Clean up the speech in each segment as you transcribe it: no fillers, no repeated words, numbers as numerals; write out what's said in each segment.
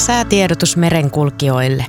Säätiedotus merenkulkijoille.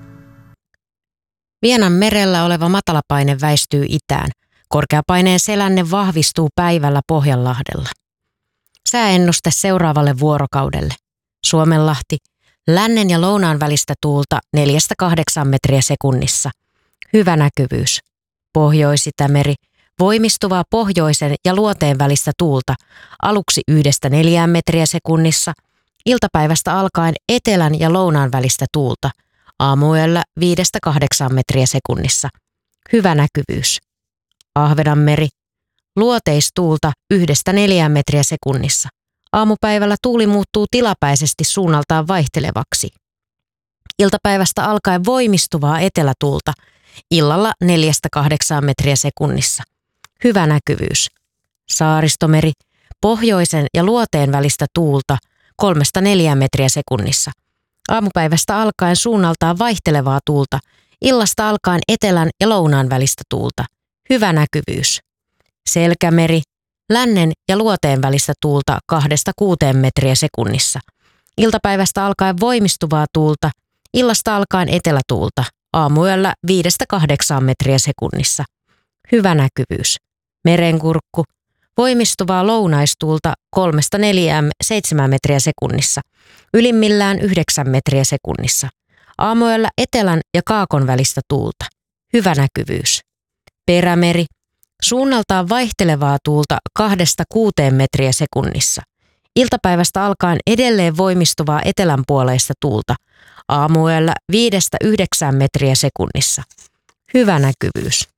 Vienan merellä oleva matalapaine väistyy itään. Korkeapaineen selänne vahvistuu päivällä Pohjanlahdella. Sääennuste seuraavalle vuorokaudelle. Suomenlahti, lännen ja lounaan välistä tuulta 4-8 metriä sekunnissa. Hyvä näkyvyys. Pohjois-Itämeri, voimistuvaa pohjoisen ja luoteen välistä tuulta, aluksi 1-4 metriä sekunnissa, iltapäivästä alkaen etelän ja lounaan välistä tuulta, aamuyöllä 5-8 metriä sekunnissa. Hyvä näkyvyys. Ahvenanmeri, luoteistuulta 1-4 metriä sekunnissa. Aamupäivällä tuuli muuttuu tilapäisesti suunnaltaan vaihtelevaksi. Iltapäivästä alkaen voimistuvaa etelätuulta, illalla 4-8 metriä sekunnissa. Hyvä näkyvyys. Saaristomeri, pohjoisen ja luoteen välistä tuulta 3-4 metriä sekunnissa. Aamupäivästä alkaen suunnaltaan vaihtelevaa tuulta, illasta alkaen etelän ja lounaan välistä tuulta. Hyvä näkyvyys. Selkämeri, lännen ja luoteen välistä tuulta 2-6 metriä sekunnissa. Iltapäivästä alkaen voimistuvaa tuulta, illasta alkaen etelätuulta, aamuyöllä 5-8 metriä sekunnissa. Hyvä näkyvyys. Merenkurkku, voimistuvaa lounaistuulta 3-7 metriä sekunnissa, ylimmillään 9 metriä sekunnissa. Aamuyöllä etelän ja kaakon välistä tuulta. Hyvä näkyvyys. Perämeri, suunnaltaan vaihtelevaa tuulta 2-6 metriä sekunnissa. Iltapäivästä alkaen edelleen voimistuvaa etelänpuoleista tuulta. Aamuyöllä 5-9 metriä sekunnissa. Hyvä näkyvyys.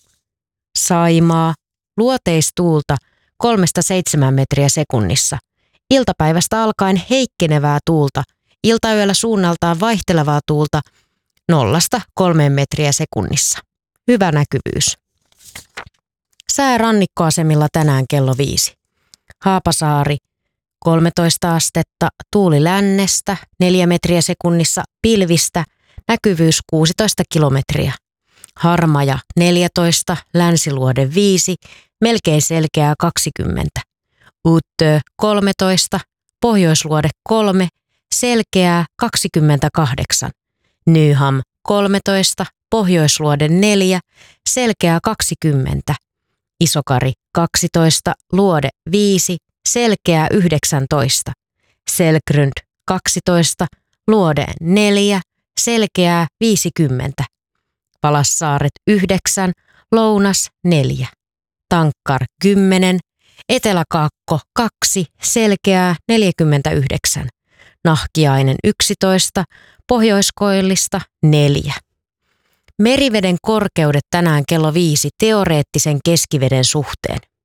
Saimaa, luoteistuulta 3-7 metriä sekunnissa. Iltapäivästä alkaen heikkenevää tuulta. Iltayöllä suunnaltaan vaihtelevaa tuulta 0-3 metriä sekunnissa. Hyvä näkyvyys. Sää rannikkoasemilla tänään kello 5. Haapasaari, 13 astetta, tuuli lännestä, 4 metriä sekunnissa, pilvistä, näkyvyys 16 kilometriä. Harmaja 14, länsiluode 5, melkein selkeää 20. Uttö 13, pohjoisluode 3, selkeää 28. Nyham 13, pohjoisluode 4, selkeää 20. Isokari 12, luode 5, selkeää 19. Selkrund 12, luode 4, selkeää 50. Palassaaret 9, lounas 4. Tankkar 10, Eteläkaakko 2, selkeää 49. Nahkiainen 11, Pohjoiskoillista 4. Meriveden korkeudet tänään kello 5 teoreettisen keskiveden suhteen.